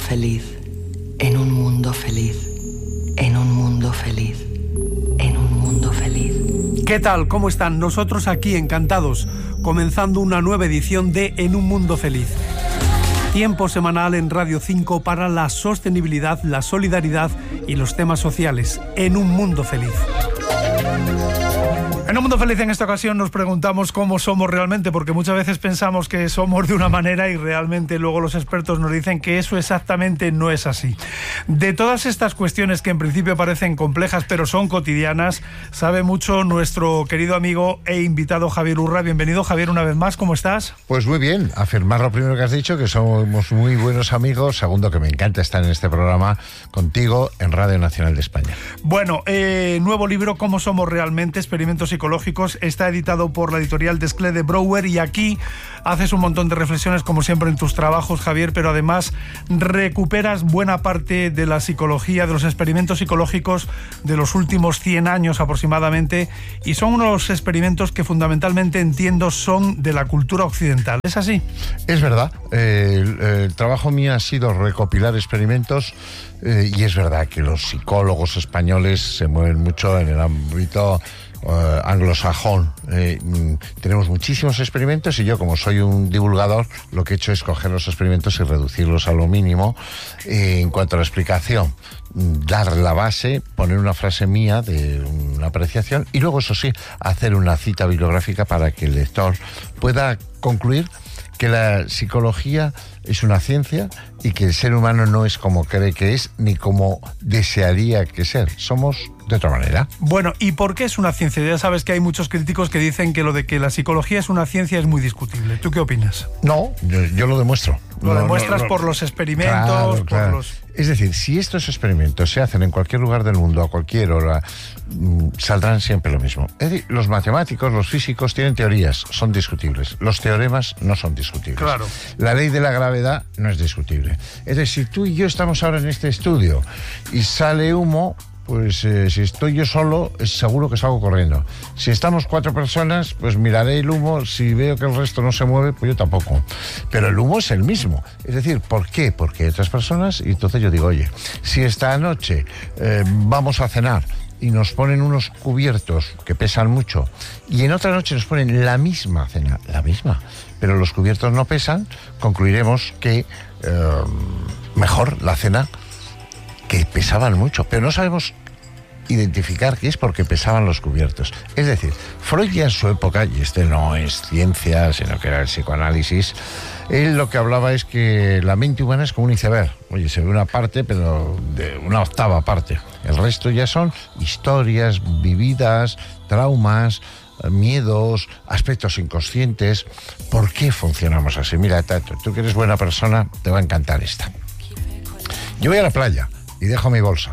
feliz, en un mundo feliz, en un mundo feliz, en un mundo feliz. ¿Qué tal? ¿Cómo están? Nosotros aquí encantados, comenzando una nueva edición de En un mundo feliz. Tiempo semanal en Radio 5 para la sostenibilidad, la solidaridad y los temas sociales. En un mundo feliz. En un mundo feliz, en esta ocasión nos preguntamos cómo somos realmente, porque muchas veces pensamos que somos de una manera y realmente luego los expertos nos dicen que eso exactamente no es así. De todas estas cuestiones que en principio parecen complejas pero son cotidianas, sabe mucho nuestro querido amigo e invitado Javier Urra. Bienvenido, Javier, una vez más. ¿Cómo estás? Pues muy bien, afirmar lo primero que has dicho, que somos muy buenos amigos. Segundo, que me encanta estar en este programa contigo en Radio Nacional de España. Bueno, nuevo libro, ¿Cómo somos realmente? Experimentos psicológicos, está editado por la editorial Desclés de Brouwer, y aquí haces un montón de reflexiones, como siempre en tus trabajos, Javier, pero además recuperas buena parte de la psicología, de los experimentos psicológicos de los últimos 100 años aproximadamente, y son unos experimentos que fundamentalmente entiendo son de la cultura occidental. ¿Es así? Es verdad. El trabajo mío ha sido recopilar experimentos, y es verdad que los psicólogos españoles se mueven mucho en el ámbito anglosajón. Tenemos muchísimos experimentos y yo, como soy un divulgador, lo que he hecho es coger los experimentos y reducirlos a lo mínimo. En cuanto a la explicación, dar la base, poner una frase mía de una apreciación y luego, eso sí, hacer una cita bibliográfica para que el lector pueda concluir que la psicología es una ciencia y que el ser humano no es como cree que es ni como desearía que ser. Somos de otra manera. Bueno, ¿y por qué es una ciencia? Ya sabes que hay muchos críticos que dicen que lo de que la psicología es una ciencia es muy discutible. ¿Tú qué opinas? No, yo lo demuestro. Lo demuestras por los experimentos, claro. Por los... Es decir, si estos experimentos se hacen en cualquier lugar del mundo, a cualquier hora, saldrán siempre lo mismo. Es decir, los matemáticos, los físicos tienen teorías, son discutibles. Los teoremas no son discutibles. Claro. La ley de la gravedad no es discutible. Es decir, si tú y yo estamos ahora en este estudio y sale humo, pues si estoy yo solo, es seguro que salgo corriendo. Si estamos 4 personas, pues miraré el humo. Si veo que el resto no se mueve, pues yo tampoco. Pero el humo es el mismo. Es decir, ¿por qué? Porque hay otras personas, y entonces yo digo, oye, si esta noche vamos a cenar y nos ponen unos cubiertos que pesan mucho, y en otra noche nos ponen la misma cena, la misma, pero los cubiertos no pesan, concluiremos que mejor la cena, que pesaban mucho, pero no sabemos identificar qué es porque pesaban los cubiertos. Es decir, Freud ya en su época, y este no es ciencia, sino que era el psicoanálisis, él lo que hablaba es que la mente humana es como un iceberg. Oye, se ve una parte, pero de una octava parte. El resto ya son historias vividas, traumas, miedos, aspectos inconscientes. ¿Por qué funcionamos así? Mira, Tato, tú que eres buena persona, te va a encantar esta. Yo voy a la playa y dejo mi bolsa.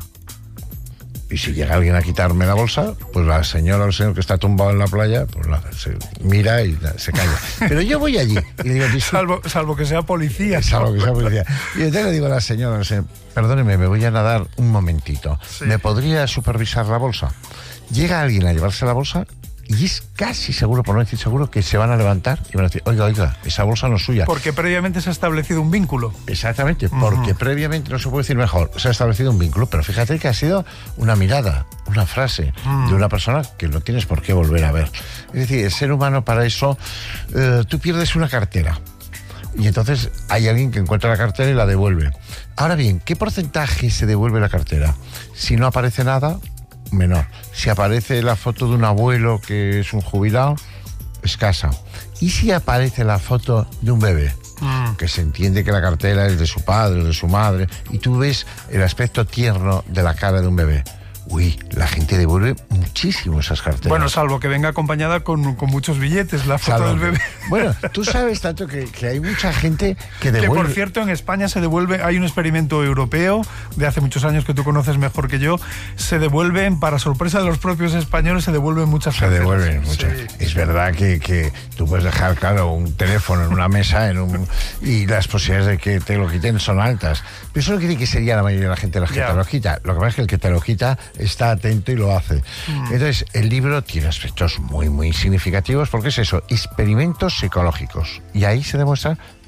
Y si llega alguien a quitarme la bolsa, pues la señora o el señor que está tumbado en la playa, pues nada, se mira y se calla. Pero yo voy allí y le digo... Salvo que sea policía. Salvo que sea policía. Y entonces le digo a la señora, perdóneme, me voy a nadar un momentito. Sí. ¿Me podría supervisar la bolsa? Llega alguien a llevarse la bolsa y es casi seguro, por no decir seguro, que se van a levantar y van a decir, oiga, esa bolsa no es suya. Porque previamente se ha establecido un vínculo. Exactamente, porque previamente, no se puede decir mejor, se ha establecido un vínculo, pero fíjate que ha sido una mirada, una frase de una persona que no tienes por qué volver a ver. Es decir, el ser humano, para eso, tú pierdes una cartera y entonces hay alguien que encuentra la cartera y la devuelve. Ahora bien, ¿qué porcentaje se devuelve la cartera? Si no aparece nada, menor. Si aparece la foto de un abuelo que es un jubilado, escasa. ¿Y si aparece la foto de un bebé? Que se entiende que la cartera es de su padre o de su madre, y tú ves el aspecto tierno de la cara de un bebé. Uy, la gente devuelve muchísimo esas carteras. Bueno, salvo que venga acompañada con muchos billetes, la foto del bebé. Bueno, tú sabes, tanto que hay mucha gente que devuelve... Que, por cierto, en España se devuelve, hay un experimento europeo de hace muchos años que tú conoces mejor que yo, se devuelven, para sorpresa de los propios españoles, se devuelven muchas carteras. Se devuelven muchas. Sí. Es verdad que tú puedes dejar, claro, un teléfono en una mesa y las posibilidades de que te lo quiten son altas. Pero eso no quiere decir que sería la mayoría de la gente la que te lo quita. Lo que pasa es que el que te lo quita está atento y lo hace. Entonces, el libro tiene aspectos muy, muy significativos, porque es eso, experimentos psicológicos. Y ahí se demuestra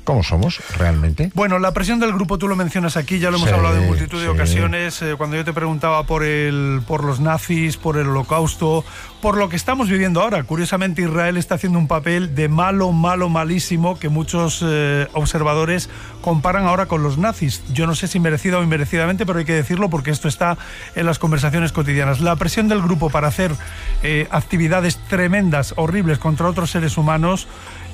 ¿Cómo somos realmente? Bueno, la presión del grupo, tú lo mencionas aquí, ya lo hemos hablado en multitud de ocasiones. Cuando yo te preguntaba por los nazis, por el Holocausto, por lo que estamos viviendo ahora. Curiosamente, Israel está haciendo un papel de malo, malísimo, que muchos observadores comparan ahora con los nazis. Yo no sé si merecida o inmerecidamente, pero hay que decirlo porque esto está en las conversaciones cotidianas. La presión del grupo para hacer actividades tremendas, horribles contra otros seres humanos,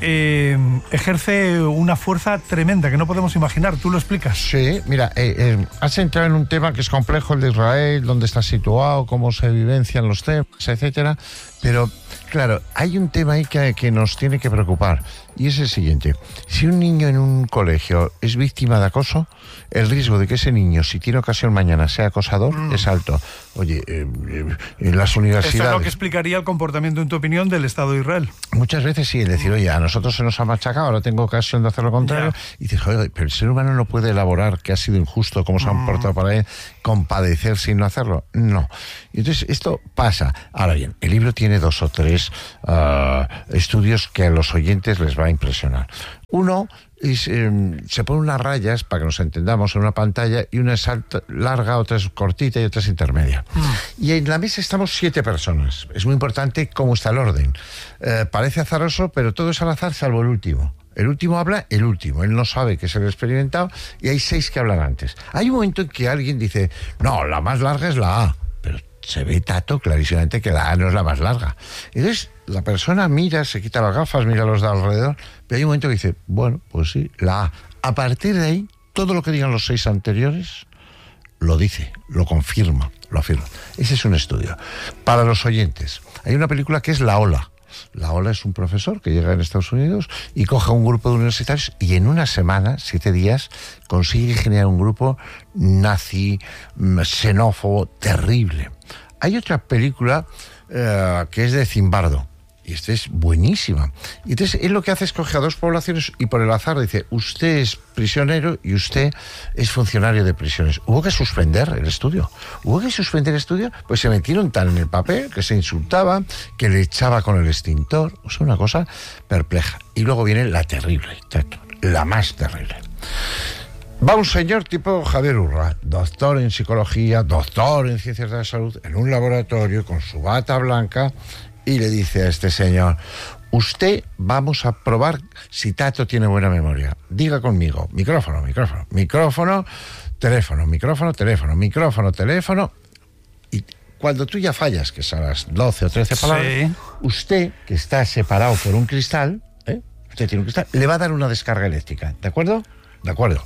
ejerce una fuerza tremenda que no podemos imaginar. ¿Tú lo explicas? Sí, mira, has entrado en un tema que es complejo, el de Israel, dónde está situado, cómo se vivencian los temas, etcétera. Pero, claro, hay un tema ahí que nos tiene que preocupar, y es el siguiente. Si un niño en un colegio es víctima de acoso, el riesgo de que ese niño, si tiene ocasión mañana, sea acosador, es alto. Oye, en las universidades... Esto es lo que explicaría el comportamiento, en tu opinión, del Estado de Israel. Muchas veces sí, es decir, oye, a nosotros se nos ha machacado, ahora tengo ocasión de hacer lo contrario. Y dices, joder, pero el ser humano no puede elaborar que ha sido injusto, cómo se han portado para él, compadecer sin no hacerlo. No. Y entonces esto pasa. Ahora bien, el libro tiene 2 o 3 estudios que a los oyentes les va a impresionar. Uno es, se ponen unas rayas, para que nos entendamos, en una pantalla, y una es larga, otra es cortita y otra es intermedia. Y en la mesa estamos 7 personas. Es muy importante cómo está el orden. Parece azaroso, pero todo es al azar salvo el último. El último habla el último, él no sabe que es el experimentado, y hay 6 que hablan antes. Hay un momento en que alguien dice, no, la más larga es la A, pero se ve, Tato, clarísimamente que la A no es la más larga. Entonces la persona mira, se quita las gafas, mira los de alrededor, pero hay un momento que dice, bueno, pues sí, la A. A partir de ahí, todo lo que digan los 6 anteriores lo dice, lo confirma, lo afirma. Ese es un estudio. Para los oyentes, hay una película que es La Ola. La Ola es un profesor que llega en Estados Unidos y coge un grupo de universitarios y en una semana, 7 días, consigue generar un grupo nazi, xenófobo, terrible. Hay otra película que es de Zimbardo, y esta es buenísima. Y entonces él lo que hace es coger a 2 poblaciones y por el azar dice, usted es prisionero y usted es funcionario de prisiones. Hubo que suspender el estudio. Pues se metieron tan en el papel que se insultaban, que le echaba con el extintor. O sea, una cosa perpleja. Y luego viene la terrible, la más terrible. Va un señor tipo Javier Urra, doctor en psicología, doctor en ciencias de la salud, en un laboratorio con su bata blanca, y le dice a este señor, usted, vamos a probar si Tato tiene buena memoria. Diga conmigo, micrófono, teléfono. Y cuando tú ya fallas, que son las 12 o 13 palabras, sí, usted, que está separado por un cristal, usted tiene un cristal, le va a dar una descarga eléctrica, ¿de acuerdo? De acuerdo.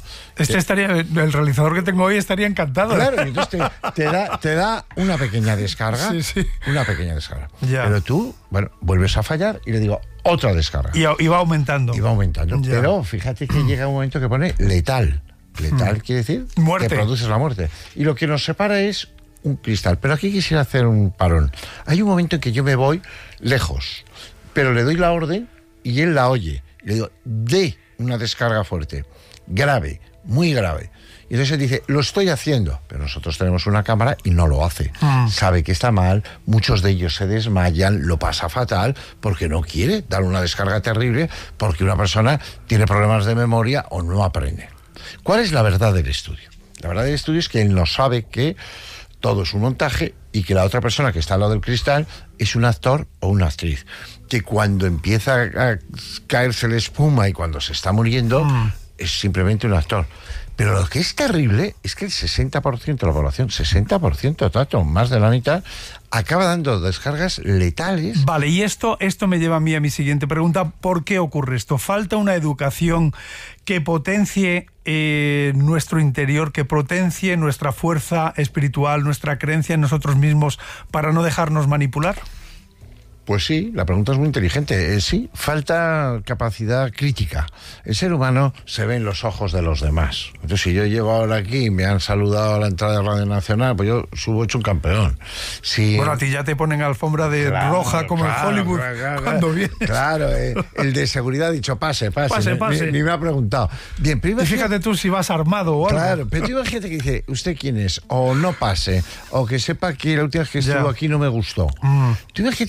El realizador que tengo hoy estaría encantado. Claro, entonces te da una pequeña descarga. Sí. Una pequeña descarga. Ya. Pero tú, bueno, vuelves a fallar y le digo otra descarga. Y va aumentando. Ya. Pero fíjate que llega un momento que pone letal. Letal quiere decir muerte. Que produces la muerte. Y lo que nos separa es un cristal. Pero aquí quisiera hacer un parón. Hay un momento en que yo me voy lejos, pero le doy la orden y él la oye. Le digo, dé una descarga fuerte. Grave, muy grave. Y entonces él dice, lo estoy haciendo, pero nosotros tenemos una cámara y no lo hace. Sabe que está mal, muchos de ellos se desmayan, lo pasa fatal, porque no quiere dar una descarga terrible, porque una persona tiene problemas de memoria o no aprende. ¿Cuál es la verdad del estudio? La verdad del estudio es que él no sabe que todo es un montaje y que la otra persona que está al lado del cristal es un actor o una actriz. Que cuando empieza a caerse la espuma y cuando se está muriendo... es simplemente un actor. Pero lo que es terrible es que el 60% de la población, 60%, Tato, más de la mitad, acaba dando descargas letales. Vale, y esto me lleva a mi siguiente pregunta. ¿Por qué ocurre esto? ¿Falta una educación que potencie nuestro interior, que potencie nuestra fuerza espiritual, nuestra creencia en nosotros mismos para no dejarnos manipular? Pues sí, la pregunta es muy inteligente. Sí, falta capacidad crítica. El ser humano se ve en los ojos de los demás. Entonces, si yo llego ahora aquí y me han saludado a la entrada de Radio Nacional, pues yo subo hecho un campeón. Si... Bueno, a ti ya te ponen alfombra de roja como en Hollywood cuando vienes. Claro, el de seguridad ha dicho pase. Ni me ha preguntado. Bien, pero y fíjate tú si vas armado o algo. Claro, pero tú imagínate que dice, ¿usted quién es? O no pase, o que sepa que la última vez que estuvo aquí no me gustó. Tú imagínate que pasa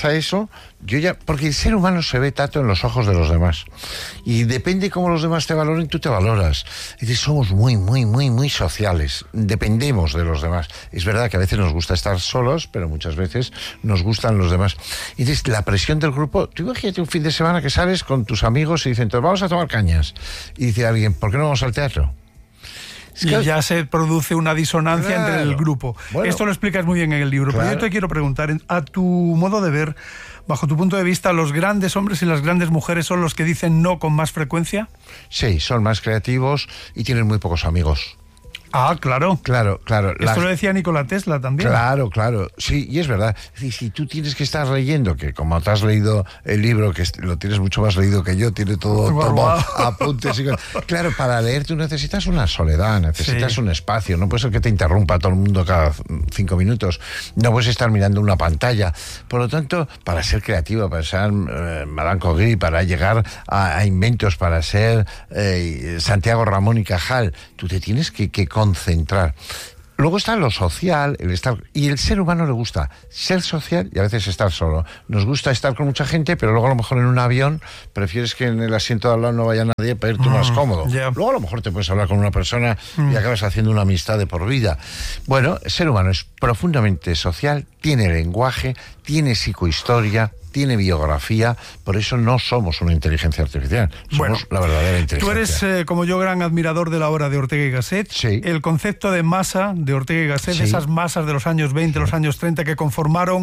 pasa eso, porque el ser humano se ve tanto en los ojos de los demás. Y depende cómo los demás te valoren, tú te valoras. Es decir, somos muy, muy, muy, muy sociales. Dependemos de los demás. Es verdad que a veces nos gusta estar solos, pero muchas veces nos gustan los demás. Y entonces, la presión del grupo, tú imagínate un fin de semana que sales con tus amigos y dicen, entonces vamos a tomar cañas. Y dice alguien, ¿por qué no vamos al teatro? Y ya se produce una disonancia entre el grupo. Bueno, esto lo explicas muy bien en el libro, pero yo te quiero preguntar, a tu modo de ver, bajo tu punto de vista, ¿los grandes hombres y las grandes mujeres son los que dicen no con más frecuencia? Sí, son más creativos y tienen muy pocos amigos. Ah, claro. Claro. Esto lo decía Nikola Tesla también. Claro. Sí, y es verdad. Es decir, si tú tienes que estar leyendo, que como te has leído el libro, que lo tienes mucho más leído que yo, tiene todo apuntes. Claro, para leer tú necesitas una soledad, necesitas un espacio. No puede ser que te interrumpa todo el mundo cada 5 minutos. No puedes estar mirando una pantalla. Por lo tanto, para ser creativo, para ser Madame Curie, para llegar a inventos, para ser Santiago Ramón y Cajal, tú te tienes que concentrar. Luego está lo social, el estar, y el ser humano le gusta ser social y a veces estar solo. Nos gusta estar con mucha gente, pero luego a lo mejor en un avión prefieres que en el asiento de al lado no vaya nadie para irte más cómodo. Luego a lo mejor te puedes hablar con una persona y acabas haciendo una amistad de por vida. Bueno, el ser humano es profundamente social, tiene lenguaje, tiene psicohistoria, tiene biografía, por eso no somos una inteligencia artificial, somos la verdadera inteligencia. Tú eres, como yo, gran admirador de la obra de Ortega y Gasset. Sí. El concepto de masa de Ortega y Gasset, esas masas de los años 20, los años 30, que conformaron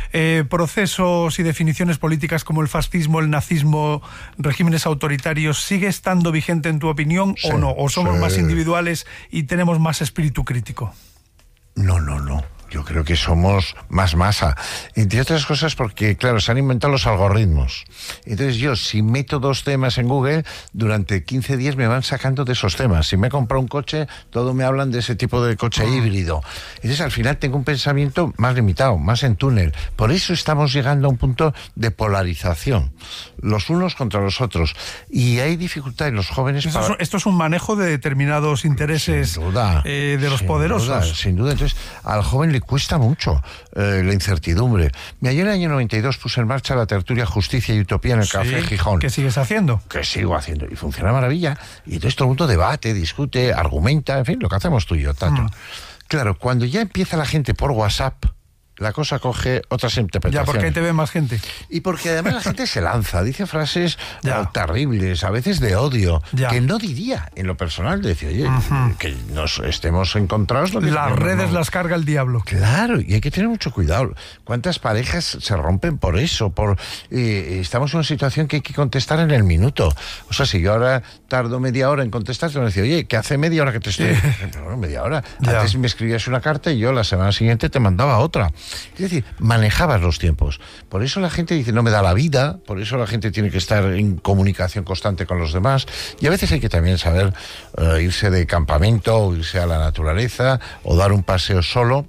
procesos y definiciones políticas como el fascismo, el nazismo, regímenes autoritarios, ¿sigue estando vigente en tu opinión o no? ¿O somos más individuales y tenemos más espíritu crítico? No. Yo creo que somos más masa. Entre otras cosas porque, claro, se han inventado los algoritmos. Entonces yo, si meto 2 temas en Google, durante 15 días me van sacando de esos temas. Si me he comprado un coche, todo me hablan de ese tipo de coche híbrido. Entonces al final tengo un pensamiento más limitado, más en túnel. Por eso estamos llegando a un punto de polarización, los unos contra los otros. Y hay dificultad en los jóvenes Esto es un manejo de determinados intereses de los poderosos. Sin duda. Entonces al joven le cuesta mucho la incertidumbre. Ayer en el año 92 puse en marcha la tertulia Justicia y Utopía en el Café Gijón. ¿Qué sigues haciendo? Que sigo haciendo. Y funciona maravilla. Y entonces todo el mundo debate, discute, argumenta, en fin, lo que hacemos tú y yo, Tato. Claro, cuando ya empieza la gente por WhatsApp, la cosa coge otras interpretaciones. Ya, porque ahí te ve más gente. Y porque además la gente se lanza, dice frases terribles, a veces de odio, que no diría en lo personal, de decir, oye, que nos estemos encontrados. Las redes las carga el diablo. Claro, y hay que tener mucho cuidado. ¿Cuántas parejas se rompen por eso? Estamos en una situación que hay que contestar en el minuto. O sea, si yo ahora tardo media hora en contestar, te van a decir, oye, que hace media hora que te estoy... No, media hora. Antes me escribías una carta y yo la semana siguiente te mandaba otra. Es decir, manejabas los tiempos. Por eso la gente dice, no me da la vida, por eso la gente tiene que estar en comunicación constante con los demás. Y a veces hay que también saber irse de campamento, o irse a la naturaleza, o dar un paseo solo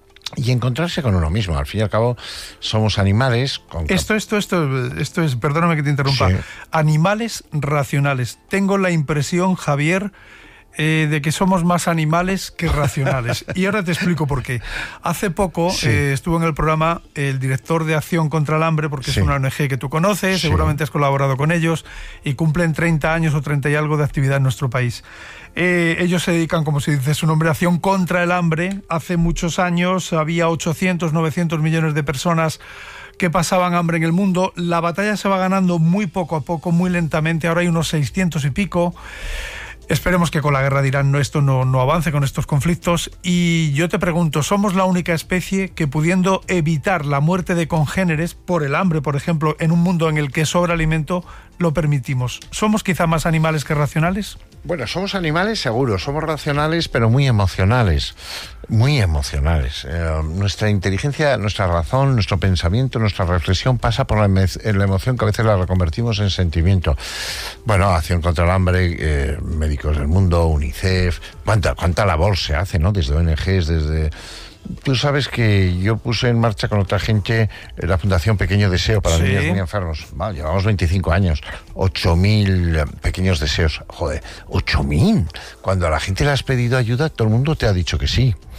y encontrarse con uno mismo. Al fin y al cabo, somos animales. Esto es, perdóname que te interrumpa, animales racionales. Tengo la impresión, Javier, de que somos más animales que racionales. Y ahora te explico por qué. Hace poco estuvo en el programa el director de Acción contra el Hambre, porque es una ONG que tú conoces, seguramente has colaborado con ellos, y cumplen 30 años o 30 y algo de actividad en nuestro país. Ellos se dedican, como se dice su nombre, a Acción contra el Hambre. Hace muchos años había 800, 900 millones de personas que pasaban hambre en el mundo. La batalla se va ganando muy poco a poco, muy lentamente. Ahora hay unos 600 y pico. Esperemos que con la guerra de Irán esto no avance con estos conflictos. Y yo te pregunto, ¿somos la única especie que, pudiendo evitar la muerte de congéneres por el hambre, por ejemplo, en un mundo en el que sobra alimento, lo permitimos? ¿Somos quizá más animales que racionales? Bueno, somos animales seguros, somos racionales, pero muy emocionales. Muy emocionales. Nuestra inteligencia, nuestra razón, nuestro pensamiento, nuestra reflexión pasa por la emoción, que a veces la reconvertimos en sentimiento. Bueno, Acción contra el Hambre, Médicos del Mundo, UNICEF, cuánta labor se hace, ¿no? Desde ONGs, desde... Tú sabes que yo puse en marcha con otra gente la Fundación Pequeño Deseo para niños muy enfermos. Llevamos 25 años, 8.000 pequeños deseos. Joder, 8.000. Cuando a la gente le has pedido ayuda, todo el mundo te ha dicho que sí.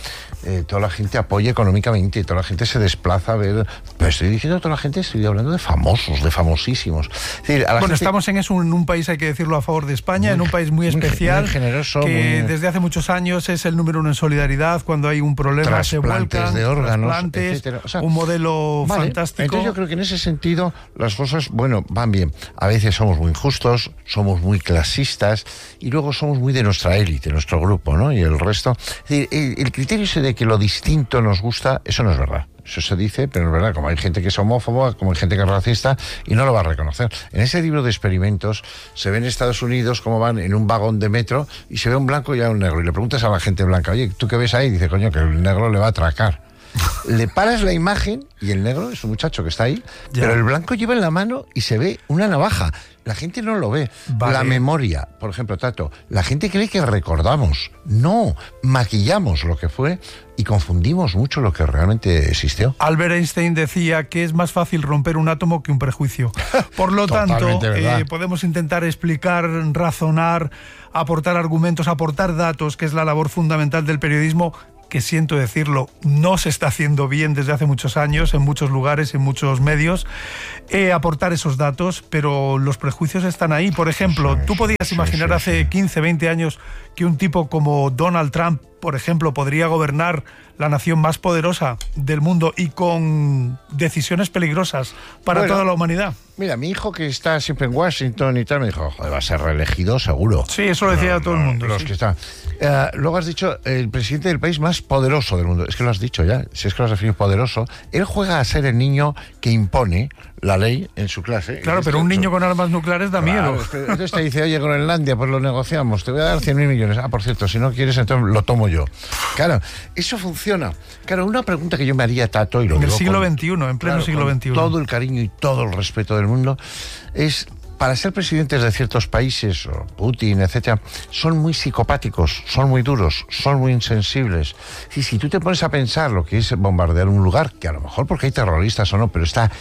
toda la gente apoya económicamente, toda la gente se desplaza a ver. Pero estoy diciendo toda la gente, estoy hablando de famosos, de famosísimos. Es decir, a la gente, estamos en eso, en un país, hay que decirlo, a favor de España, en un país muy especial, muy generoso, que desde hace muchos años es el número 1 en solidaridad. Cuando hay un problema se vuelcan, de órganos, trasplantes, etcétera. O sea, un modelo fantástico. Entonces yo creo que en ese sentido las cosas, bueno, van bien. A veces somos muy injustos, somos muy clasistas y luego somos muy de nuestra élite, nuestro grupo, ¿no? Y el resto. Es decir, el criterio ese de que lo distinto nos gusta, eso no es verdad. Eso se dice, pero es verdad, como hay gente que es homófoba, como hay gente que es racista, y no lo va a reconocer. En ese libro de experimentos se ve en Estados Unidos cómo van en un vagón de metro y se ve un blanco y un negro. Y le preguntas a la gente blanca, oye, ¿tú qué ves ahí? Y dice, coño, que el negro le va a atracar. Le paras la imagen y el negro es un muchacho que está ahí, pero el blanco lleva en la mano y se ve una navaja. La gente no lo ve. Vale. La memoria, por ejemplo, Tato, la gente cree que recordamos. No, maquillamos lo que fue y confundimos mucho lo que realmente existió. Albert Einstein decía que es más fácil romper un átomo que un prejuicio. Por lo tanto, podemos intentar explicar, razonar, aportar argumentos, aportar datos, que es la labor fundamental del periodismo, que siento decirlo, no se está haciendo bien desde hace muchos años, en muchos lugares, en muchos medios, aportar esos datos, pero los prejuicios están ahí. Por ejemplo, ¿tú podías imaginar hace 15, 20 años que un tipo como Donald Trump, por ejemplo, podría gobernar la nación más poderosa del mundo y con decisiones peligrosas para toda la humanidad? Mira, mi hijo, que está siempre en Washington y tal, me dijo, joder, va a ser reelegido seguro. Sí, eso lo decía todo el mundo. Los que están. Luego has dicho, el presidente del país más poderoso del mundo. Es que lo has dicho ya, si es que lo has definido poderoso. Él juega a ser el niño que impone la ley en su clase. Claro, pero un niño con armas nucleares da miedo. Entonces te dice, oye, Groenlandia, pues lo negociamos, te voy a dar 100.000 millones. Ah, por cierto, si no quieres, entonces lo tomo yo. Claro, eso funciona. Claro, una pregunta que yo me haría, Tato, y lo en digo el siglo XXI, en pleno siglo XXI. Todo el cariño y todo el respeto del mundo, es... Para ser presidentes de ciertos países, o Putin, etcétera, son muy psicopáticos, son muy duros, son muy insensibles. Y si tú te pones a pensar lo que es bombardear un lugar, que a lo mejor porque hay terroristas o no, pero está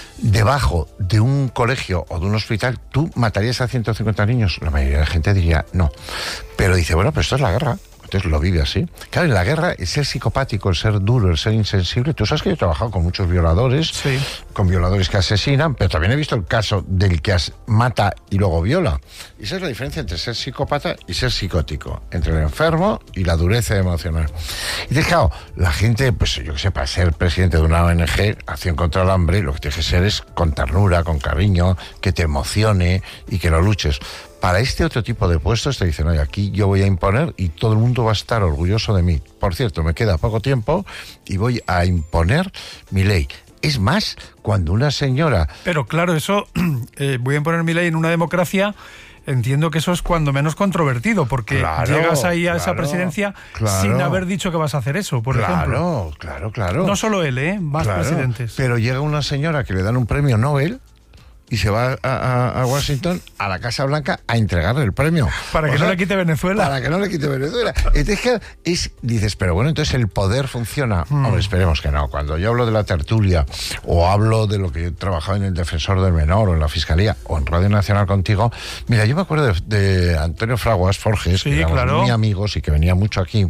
debajo de un colegio o de un hospital, ¿tú matarías a 150 niños? La mayoría de la gente diría no. Pero dice, bueno, pero esto es la guerra. Entonces lo vive así. Claro, en la guerra, el ser psicopático, el ser duro, el ser insensible. Tú sabes que yo he trabajado con muchos violadores, sí, con violadores que asesinan, pero también he visto el caso del que mata y luego viola. Y esa es la diferencia entre ser psicópata y ser psicótico, entre el enfermo y la dureza emocional. Y claro, la gente, pues yo que sé, para ser presidente de una ONG, Acción contra el Hambre, lo que tienes que ser es con ternura, con cariño, que te emocione y que lo luches. Para este otro tipo de puestos te dicen, oye, aquí yo voy a imponer y todo el mundo va a estar orgulloso de mí. Por cierto, me queda poco tiempo y voy a imponer mi ley. Es más, cuando una señora... Pero claro, eso, voy a imponer mi ley en una democracia, entiendo que eso es cuando menos controvertido, porque llegas ahí a esa presidencia sin haber dicho que vas a hacer eso, por ejemplo. Claro. No solo él, más presidentes. Pero llega una señora que le dan un premio Nobel y se va a Washington, a la Casa Blanca, a entregarle el premio. Para que no le quite Venezuela. Para que no le quite Venezuela. Entonces, dices, pero bueno, entonces el poder funciona. Hombre, esperemos que no. Cuando yo hablo de la tertulia, o hablo de lo que he trabajado en el Defensor del Menor, o en la Fiscalía, o en Radio Nacional contigo, mira, yo me acuerdo de Antonio Fraguas Forges, que éramos muy amigos y que venía mucho aquí,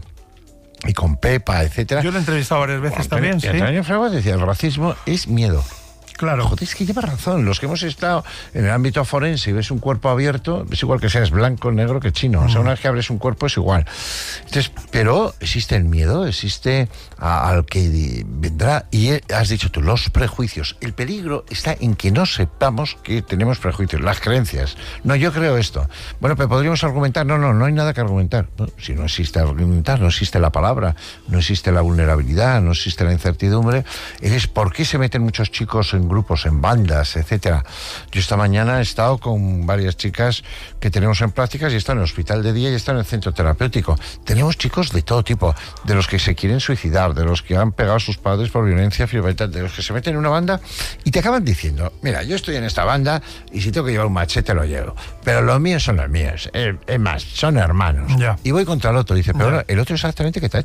y con Pepa, etcétera. Yo lo he entrevistado varias veces también, sí. Antonio Fraguas decía, el racismo es miedo. Claro. Joder, es que lleva razón. Los que hemos estado en el ámbito forense y ves un cuerpo abierto, es igual que seas blanco, negro que chino. O sea, una vez que abres un cuerpo es igual. Entonces, pero existe el miedo, existe al que vendrá. Y has dicho tú, los prejuicios. El peligro está en que no sepamos que tenemos prejuicios, las creencias. No, yo creo esto. Bueno, pero podríamos argumentar. No hay nada que argumentar. No, si no existe argumentar, no existe la palabra, no existe la vulnerabilidad, no existe la incertidumbre. Es por qué se meten muchos chicos en grupos, en bandas, etcétera. Yo esta mañana he estado con varias chicas que tenemos en prácticas y están en el hospital de día y están en el centro terapéutico. Tenemos chicos de todo tipo, de los que se quieren suicidar, de los que han pegado a sus padres por violencia violenta, de los que se meten en una banda y te acaban diciendo, mira, yo estoy en esta banda y si tengo que llevar un machete lo llevo, pero los míos son los míos, es más, son hermanos. Y voy contra el otro, dice, pero ahora, el otro exactamente ¿qué te ha hecho?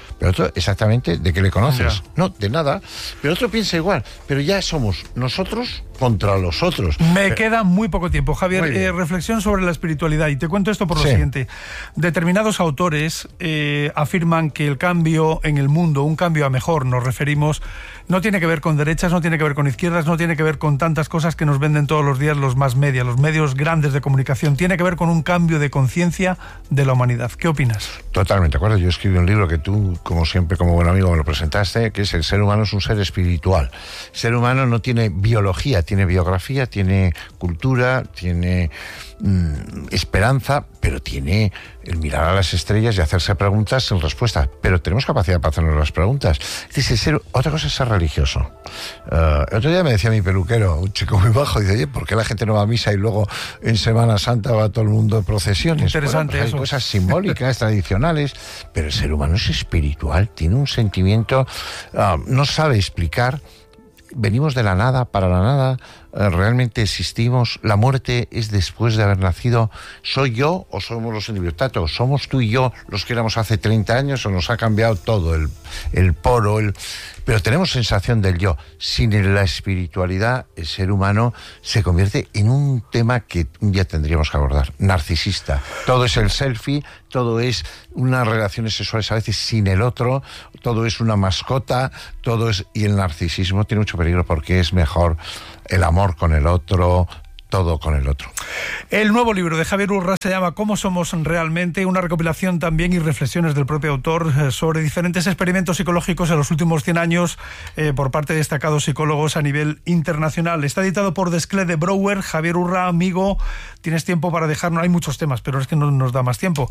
Pero otro, exactamente, ¿de qué le conoces? Ya. No, de nada. Pero otro piensa igual. Pero ya somos nosotros contra los otros. Me queda muy poco tiempo, Javier. Reflexión sobre la espiritualidad. Y te cuento esto por lo siguiente. Determinados autores afirman que el cambio en el mundo, un cambio a mejor, nos referimos, no tiene que ver con derechas, no tiene que ver con izquierdas, no tiene que ver con tantas cosas que nos venden todos los días los más media, los medios grandes de comunicación. Tiene que ver con un cambio de conciencia de la humanidad. ¿Qué opinas? Totalmente, ¿de acuerdo? Yo escribí un libro que tú, como siempre, como buen amigo, me lo presentaste, que es El ser humano es un ser espiritual. El ser humano no tiene biología, tiene biografía, tiene cultura, tiene esperanza, pero tiene el mirar a las estrellas y hacerse preguntas sin respuesta. Pero tenemos capacidad para hacernos las preguntas. Otra cosa es ser religioso. El otro día me decía mi peluquero, un chico muy bajo, dice, oye, ¿por qué la gente no va a misa y luego en Semana Santa va todo el mundo de procesiones? Interesante, bueno, pues hay cosas simbólicas, tradicionales, pero el ser humano es espiritual, tiene un sentimiento, no sabe explicar. Venimos de la nada para la nada, realmente existimos, la muerte es después de haber nacido. ¿Soy yo o somos los individuos? Tato, ¿somos tú y yo los que éramos hace 30 años o nos ha cambiado todo, el poro, pero tenemos sensación del yo? Sin la espiritualidad, el ser humano se convierte en un tema que un día tendríamos que abordar, narcisista. Todo es el selfie, todo es unas relaciones sexuales a veces sin el otro, todo es una mascota, todo es... Y el narcisismo tiene mucho peligro porque es mejor el amor con el otro, todo con el otro. El nuevo libro de Javier Urra se llama ¿Cómo somos realmente?, una recopilación también y reflexiones del propio autor sobre diferentes experimentos psicológicos en los últimos 100 años por parte de destacados psicólogos a nivel internacional. Está editado por Desclés de Brouwer. Javier Urra, amigo, tienes tiempo para dejarnos, hay muchos temas, pero es que no nos da más tiempo.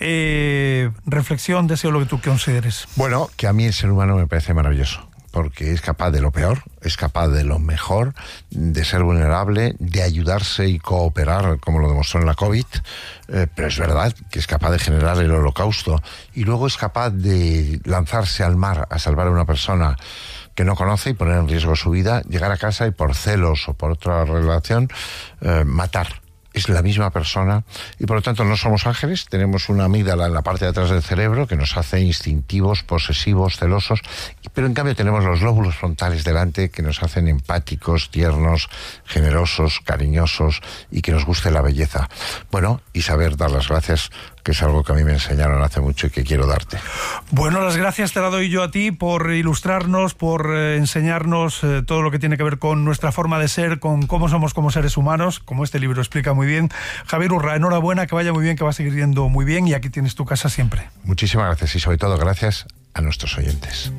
Reflexión, deseo lo que tú consideres. Bueno, que a mí el ser humano me parece maravilloso, porque es capaz de lo peor, es capaz de lo mejor, de ser vulnerable, de ayudarse y cooperar, como lo demostró en la COVID, pero es verdad que es capaz de generar el holocausto, y luego es capaz de lanzarse al mar a salvar a una persona que no conoce y poner en riesgo su vida, llegar a casa y por celos o por otra relación, matar. Es la misma persona y por lo tanto no somos ángeles, tenemos una amígdala en la parte de atrás del cerebro que nos hace instintivos, posesivos, celosos, pero en cambio tenemos los lóbulos frontales delante que nos hacen empáticos, tiernos, generosos, cariñosos y que nos guste la belleza. Bueno, y saber dar las gracias, que es algo que a mí me enseñaron hace mucho y que quiero darte. Bueno, las gracias te las doy yo a ti por ilustrarnos, por enseñarnos todo lo que tiene que ver con nuestra forma de ser, con cómo somos como seres humanos, como este libro explica muy bien. Javier Urra, enhorabuena, que vaya muy bien, que va a seguir yendo muy bien y aquí tienes tu casa siempre. Muchísimas gracias y sobre todo gracias a nuestros oyentes.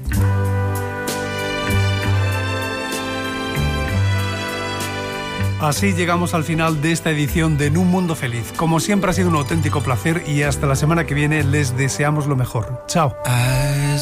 Así llegamos al final de esta edición de En un Mundo Feliz. Como siempre ha sido un auténtico placer y hasta la semana que viene les deseamos lo mejor. Chao.